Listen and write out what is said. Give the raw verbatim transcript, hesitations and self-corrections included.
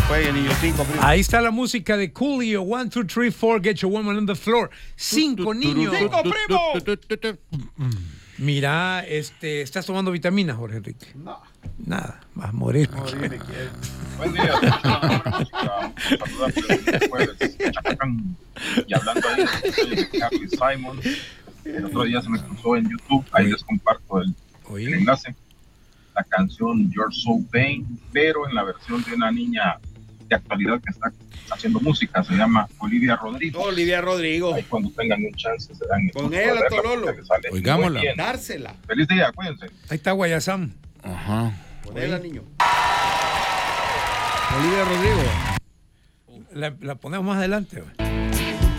Juegue, niño, cinco, primo. Ahí está la música de Coolio. One, two, three, four, get your woman on the floor. Cinco, niños. ¡Cinco, primo! Mira, este, ¿estás tomando vitaminas, Jorge Enrique? No. Nada, vas a morir. Morir, buen día, jueves, Chacacán. Y hablando ahí de Carly Simon, el otro día se me cruzó en YouTube, ahí les comparto el, el enlace, la canción You're So Vain, pero en la versión de una niña de actualidad que está haciendo música, se llama Olivia Rodrigo. Olivia Rodrigo. Ahí cuando tengan un chance se dan con ella, Tololo. Oigámosla. Dársela. Feliz día, cuídense. Ahí está Guayasam. Ajá. Ponela, niño. Olivia Rodrigo. La, la ponemos más adelante.